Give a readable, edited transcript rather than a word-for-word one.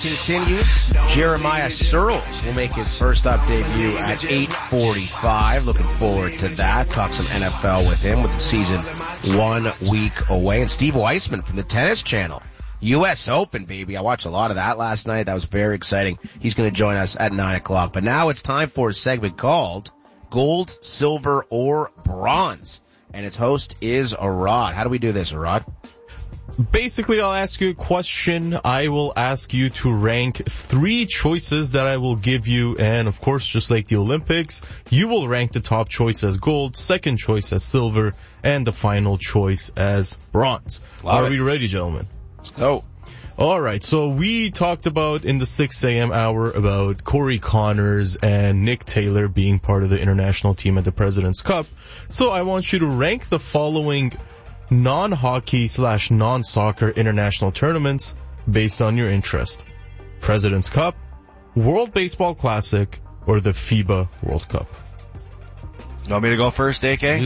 Continues. Jeremiah Searles will make his first up debut at 8:45. Looking forward to that. Talk some NFL with him with the season 1 week away. And Steve Weissman from the Tennis Channel. U.S. Open, baby. I watched a lot of that last night. That was very exciting. He's going to join us at 9 o'clock. But now it's time for a segment called Gold, Silver, or Bronze. And its host is Arad. How do we do this, Arad? Basically, I'll ask you a question. I will ask you to rank 3 choices that I will give you. And, of course, just like the Olympics, you will rank the top choice as gold, second choice as silver, and the final choice as bronze. Are we ready, gentlemen? Let's go. All right, so we talked about in the 6 a.m. hour about Corey Connors and Nick Taylor being part of the international team at the President's Cup. So I want you to rank the following non-hockey/non-soccer international tournaments based on your interest: President's Cup, World Baseball Classic, or the FIBA World Cup. You want me to go first, AK?